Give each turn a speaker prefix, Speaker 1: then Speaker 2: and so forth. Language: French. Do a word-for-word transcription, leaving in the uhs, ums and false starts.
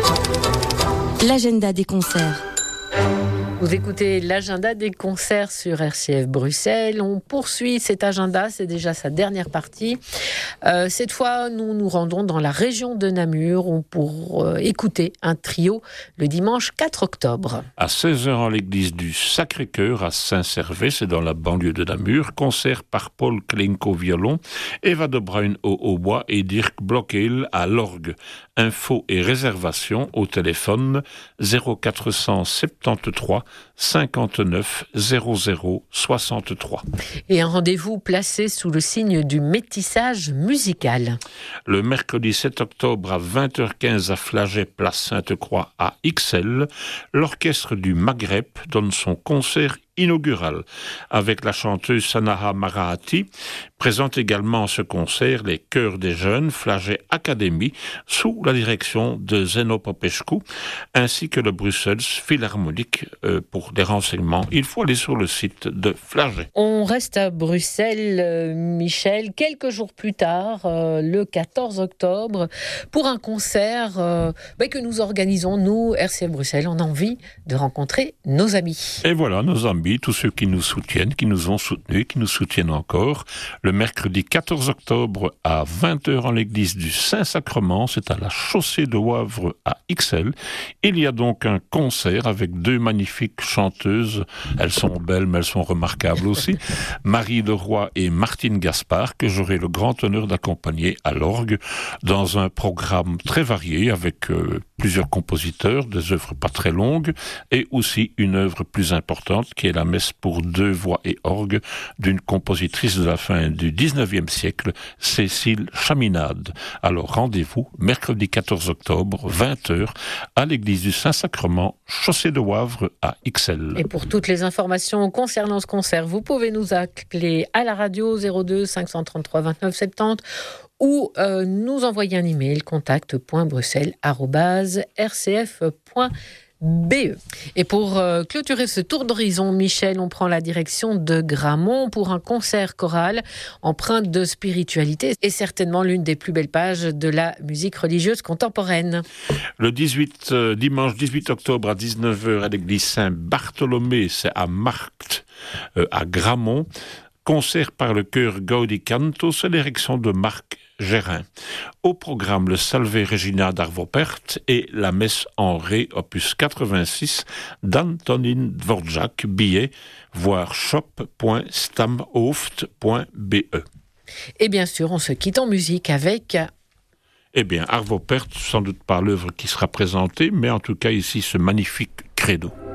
Speaker 1: L'agenda des concerts.
Speaker 2: Vous écoutez l'agenda des concerts sur R C F Bruxelles. On poursuit cet agenda, c'est déjà sa dernière partie. Euh, cette fois, nous nous rendons dans la région de Namur pour euh, écouter un trio le dimanche quatre octobre.
Speaker 3: À seize heures en l'église du Sacré-Cœur à Saint-Servais, c'est dans la banlieue de Namur. Concert par Paul Klenko violon, Eva de Bruyn au hautbois et Dirk Blockel à l'orgue. Infos et réservations au téléphone zéro quatre cent soixante-treize cinquante-neuf zéro zéro soixante-trois.
Speaker 2: Et un rendez-vous placé sous le signe du métissage musical.
Speaker 3: Le mercredi sept octobre à vingt heures quinze à Flaget, place Sainte-Croix à X L, l'orchestre du Maghreb donne son concert inaugural avec la chanteuse Sanaha Marahati. Présente également à ce concert les chœurs des jeunes Flaget Academy sous la direction de Zeno Popescu ainsi que le Brussels Philharmonic. Euh, pour des renseignements, il faut aller sur le site de Flaget.
Speaker 2: On reste à Bruxelles, euh, Michel, quelques jours plus tard, euh, le quatorze octobre, pour un concert euh, bah, que nous organisons, nous, R C F Bruxelles. On a envie de rencontrer nos amis.
Speaker 3: Et voilà, nos amis, tous ceux qui nous soutiennent, qui nous ont soutenus, qui nous soutiennent encore. Le mercredi quatorze octobre à vingt heures en l'église du Saint-Sacrement, c'est à la chaussée de Wavre à X L. Il y a donc un concert avec deux magnifiques chanteuses. Elles sont belles, mais elles sont remarquables aussi. Marie Leroy et Martine Gaspard, que j'aurai le grand honneur d'accompagner à l'orgue dans un programme très varié avec euh, plusieurs compositeurs, des œuvres pas très longues et aussi une œuvre plus importante qui est la messe pour deux voix et orgue d'une compositrice de la fin du dix-neuvième siècle, Cécile Chaminade. Alors rendez-vous mercredi quatorze octobre, vingt heures, à l'église du Saint-Sacrement, chaussée de Wavre à X L.
Speaker 2: Et pour toutes les informations concernant ce concert, vous pouvez nous appeler à la radio zéro deux cinq cent trente-trois vingt-neuf soixante-dix ou euh, nous envoyer un email contact point bruxelles arobase r c f point b e. Et pour euh, clôturer ce tour d'horizon, Michel, on prend la direction de Gramont pour un concert choral empreint de spiritualité et certainement l'une des plus belles pages de la musique religieuse contemporaine.
Speaker 3: Le dix-huit, euh, dimanche dix-huit octobre à dix-neuf heures à l'église Saint-Bartholomé, c'est à Markt, euh, à Gramont. Concert par le chœur Gaudi Canto sous l'érection de Marc Gérin. Au programme, le Salve Regina d'Arvopert et la messe en ré, opus quatre-vingt-six, d'Antonin Dvorak, billet, voir shop point stamhoofd point b e.
Speaker 2: Et bien sûr, on se quitte en musique avec...
Speaker 3: Eh bien, Arvopert, sans doute pas l'œuvre qui sera présentée, mais en tout cas ici, ce magnifique credo.